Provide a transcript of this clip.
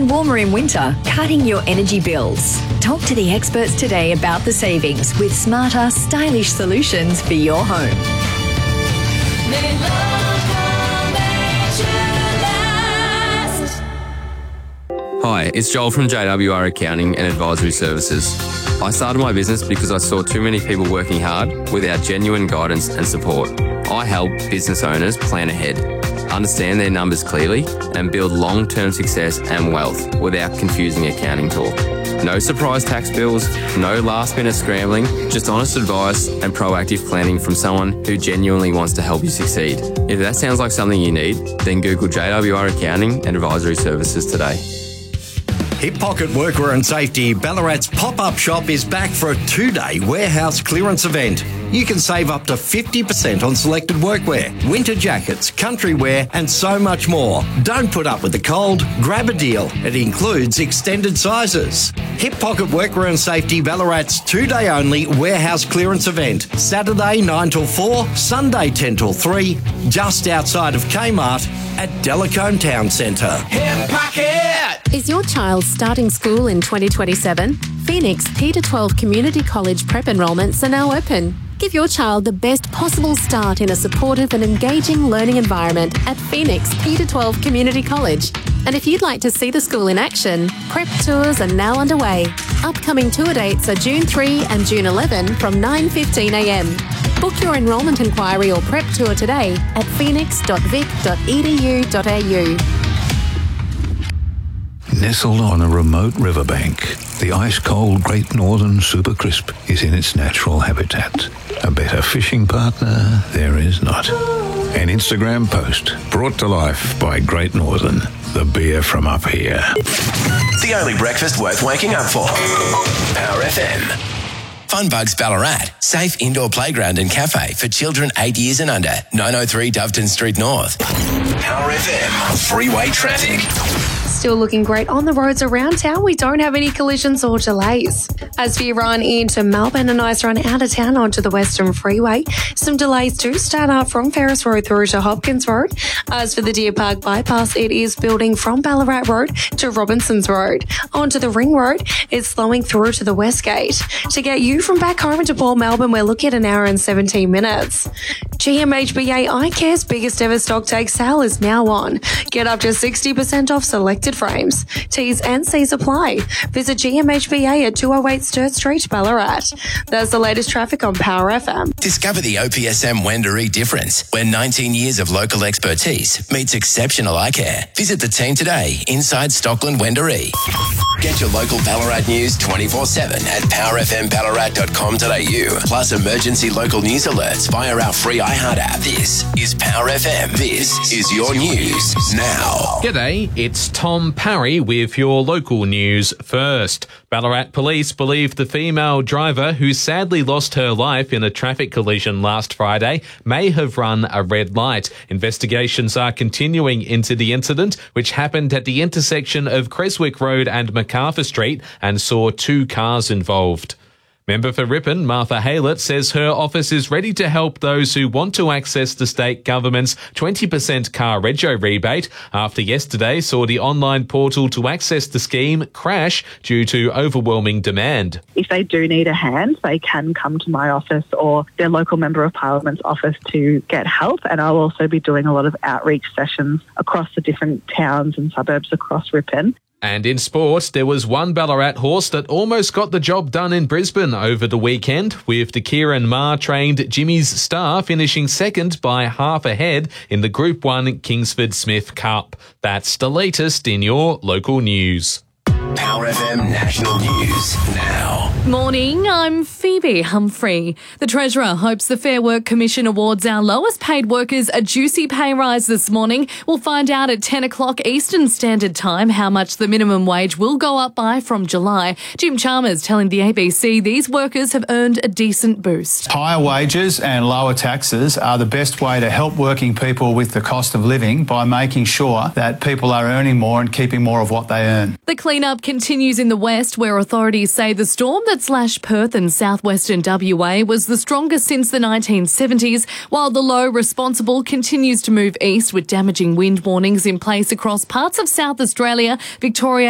and warmer in winter, cutting your energy bills. Talk to the experts today about the savings with smarter, stylish solutions for your home. Hi, it's Joel from JWR Accounting and Advisory Services. I started my business because I saw too many people working hard without genuine guidance and support. I help business owners plan ahead, understand their numbers clearly, and build long-term success and wealth without confusing accounting talk. No surprise tax bills, no last-minute scrambling, just honest advice and proactive planning from someone who genuinely wants to help you succeed. If that sounds like something you need, then Google JWR Accounting and Advisory Services today. Hip Pocket Workwear and Safety Ballarat's pop-up shop is back for a 2-day warehouse clearance event. You can save up to 50% on selected workwear, winter jackets, country wear and so much more. Don't put up with the cold, grab a deal. It includes extended sizes. Hip Pocket Workwear and Safety Ballarat's 2-day only warehouse clearance event. Saturday 9 till 4, Sunday 10 till 3, just outside of Kmart at Delacombe Town Centre. Hip Pocket! Is your child starting school in 2027? Phoenix P-12 Community College prep enrolments are now open. Give your child the best possible start in a supportive and engaging learning environment at Phoenix P-12 Community College. And if you'd like to see the school in action, prep tours are now underway. Upcoming tour dates are June 3 and June 11 from 9:15am. Book your enrolment inquiry or prep tour today at phoenix.vic.edu.au. Nestled on a remote riverbank, the ice-cold Great Northern Super Crisp is in its natural habitat. A better fishing partner there is not. An Instagram post brought to life by Great Northern, the beer from up here. The only breakfast worth waking up for. Power FM. Funbugs Ballarat, safe indoor playground and cafe for children 8 years and under. 903 Doveton Street North. Power FM. Freeway traffic. Still looking great on the roads around town. We don't have any collisions or delays. As for your run into Melbourne, a nice run out of town onto the Western Freeway. Some delays do start up from Ferris Road through to Hopkins Road. As for the Deer Park bypass, it is building from Ballarat Road to Robinsons Road. Onto the Ring Road, it's slowing through to the West Gate. To get you from back home to Port Melbourne, we're looking at an hour and 17 minutes. GMHBA iCare's biggest ever stock take sale is now on. Get up to 60% off selected frames. T's and C's apply. Visit GMHBA at 208 Sturt Street, Ballarat. That's the latest traffic on Power FM. Discover the OPSM Wendouree difference, where 19 years of local expertise meets exceptional eye care. Visit the team today inside Stockland Wendouree. Get your local Ballarat news 24/7 at powerfmballarat.com.au. Plus emergency local news alerts via our free iHeart app. This is Power FM. This is your news now. G'day, it's Tom Parry with your local news first. Ballarat police believe the female driver who sadly lost her life in a traffic collision last Friday may have run a red light. Investigations are continuing into the incident, which happened at the intersection of Creswick Road and MacArthur Street and saw 2 cars involved. Member for Ripon, Martha Haylett, says her office is ready to help those who want to access the state government's 20% car rego rebate after yesterday saw the online portal to access the scheme crash due to overwhelming demand. If they do need a hand, they can come to my office or their local Member of Parliament's office to get help, and I'll also be doing a lot of outreach sessions across the different towns and suburbs across Ripon. And in sport, there was one Ballarat horse that almost got the job done in Brisbane over the weekend, with the Kieran Maher-trained Jimmy's Star finishing second by half a head in the Group 1 Kingsford Smith Cup. That's the latest in your local news. Power FM National News now. Morning, I'm Phoebe Humphrey. The Treasurer hopes the Fair Work Commission awards our lowest paid workers a juicy pay rise this morning. We'll find out at 10 o'clock Eastern Standard Time how much the minimum wage will go up by from July. Jim Chalmers telling the ABC these workers have earned a decent boost. Higher wages and lower taxes are the best way to help working people with the cost of living by making sure that people are earning more and keeping more of what they earn. The clean-up continues in the west, where authorities say the storm that slashed Perth and southwestern WA was the strongest since the 1970s, while the low responsible continues to move east with damaging wind warnings in place across parts of South Australia, Victoria